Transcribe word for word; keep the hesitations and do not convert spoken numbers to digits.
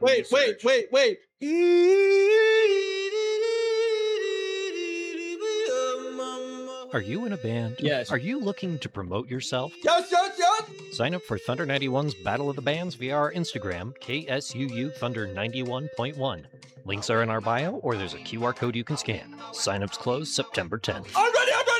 Wait, wait, wait, wait. Are you in a band? Yes. Are you looking to promote yourself? Yes, yes, yes. Sign up for Thunder ninety-one's Battle of the Bands via our Instagram, K S U U Thunder ninety-one point one. Links are in our bio, or there's a Q R code you can scan. Sign-ups close September tenth. I'm ready, I'm ready.